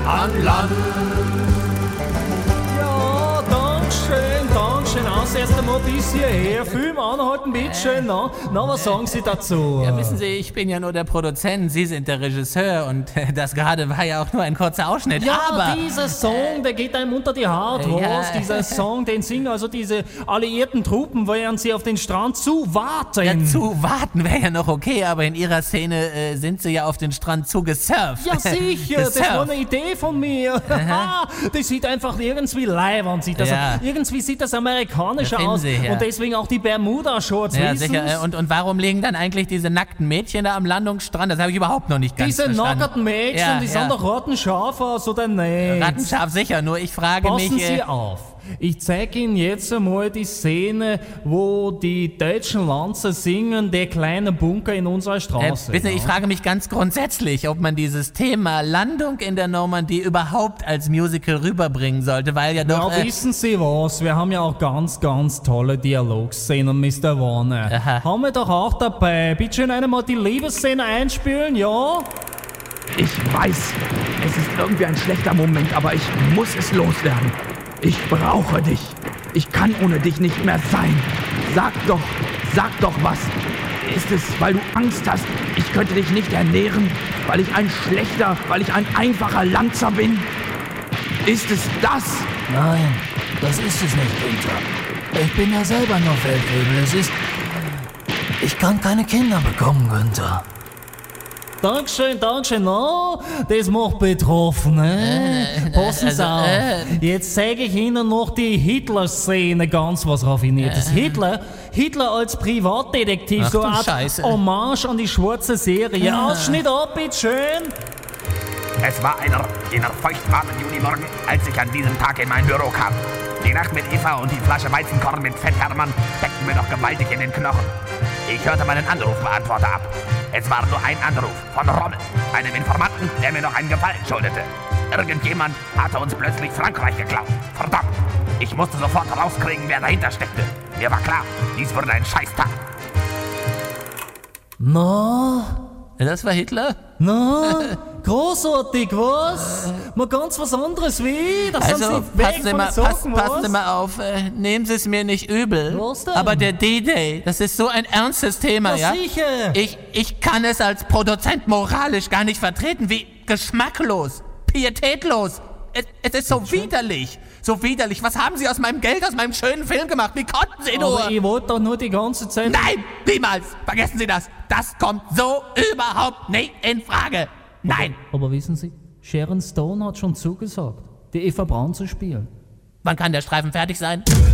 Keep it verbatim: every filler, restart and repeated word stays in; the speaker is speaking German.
an Land. Ja, Dankeschön, Dankeschön. Aus erst einmal bis hierher. Film anhalten, bitteschön. Na, na, was sagen Sie dazu? Ja, wissen Sie, ich bin ja nur der Produzent, Sie sind der Regisseur und äh, das gerade war ja auch nur ein kurzer Ausschnitt. Ja, aber dieser Song, der geht einem unter die Haut, Äh, ja. was? Dieser Song, den singen also diese alliierten Truppen, während sie auf den Strand zu warten. ja, zu warten wäre ja noch okay, aber in Ihrer Szene äh, sind Sie ja auf den Strand zugesurft. Ja, sicher, das Gesurft. war eine Idee von mir. Das sieht einfach irgendwie leiwand, sieht das Ja. irgendwie sieht das amerikanischer Ja, aus. finden Sie, ja. Und deswegen auch die Bermuda-Shorts, Ja, wissen sicher. Sie? Äh, Und, und warum liegen dann eigentlich diese nackten Mädchen da am Landungsstrand? Das habe ich überhaupt noch nicht ganz Diese verstanden. nackerten Mädchen, Ja, die ja. sind doch rattenscharf aus, oder nicht? Rattenscharf sicher, nur ich frage Passen mich... Sie Äh, auf. Ich zeige Ihnen jetzt einmal die Szene, wo die deutschen Lanzer singen, der kleine Bunker in unserer äh, Straße. wissen Sie, ja. ich frage mich ganz grundsätzlich, ob man dieses Thema Landung in der Normandie überhaupt als Musical rüberbringen sollte, weil ja doch... Ja, äh, wissen Sie was? Wir haben ja auch ganz, ganz tolle Dialogszenen, Mister Warner. Aha. Haben wir doch auch dabei. Bitte schön einmal die Liebesszene einspielen, ja? Ich weiß, es ist irgendwie ein schlechter Moment, aber ich muss es loswerden. Ich brauche dich. Ich kann ohne dich nicht mehr sein. Sag doch, sag doch was. Ist es, weil du Angst hast, ich könnte dich nicht ernähren, weil ich ein schlechter, weil ich ein einfacher Lanzer bin? Ist es das? Nein, das ist es nicht, Günther. Ich bin ja selber nur Feldwebel. Es ist... Ich kann keine Kinder bekommen, Günther. Dankeschön, Dankeschön. No, das macht betroffen, ne? Passen Sie also, auf. äh. Jetzt zeige ich Ihnen noch die Hitler-Szene, ganz was Raffiniertes. Hitler, Hitler als Privatdetektiv, Ach so du eine Art Scheiße. Hommage an die schwarze Serie. Ausschnitt ab, bitteschön. Es war einer jener feuchtwarmen Junimorgen, als ich an diesem Tag in mein Büro kam. Die Nacht mit Eva und die Flasche Weizenkorn mit Fetthermann steckten mir noch gewaltig in den Knochen. Ich hörte meinen Anrufbeantworter ab. Es war nur ein Anruf von Rommel, einem Informanten, der mir noch einen Gefallen schuldete. Irgendjemand hatte uns plötzlich Frankreich geklaut. Verdammt! Ich musste sofort rauskriegen, wer dahinter steckte. Mir war klar, dies wurde ein Scheißtag. Na, das war Hitler? na, großartig, was? Mal ganz was anderes wie? Das Also, sind Sie weg passen Sie, von mal, den Socken, passen, passen Sie was? mal auf, äh, nehmen Sie es mir nicht übel. Was denn? Aber der D-Day, das ist so ein ernstes Thema, Ja, ja? sicher. Ich, ich kann es als Produzent moralisch gar nicht vertreten, wie geschmacklos, pietätlos. Es, es ist so widerlich, so widerlich. Was haben Sie aus meinem Geld, aus meinem schönen Film gemacht? Wie konnten Sie nur? Aber ich wollte doch nur die ganze Zeit... Nein, niemals. Vergessen Sie das. Das kommt so überhaupt nicht in Frage. Nein. Aber wissen Sie, Sharon Stone hat schon zugesagt, die Eva Braun zu spielen. Wann kann der Streifen fertig sein?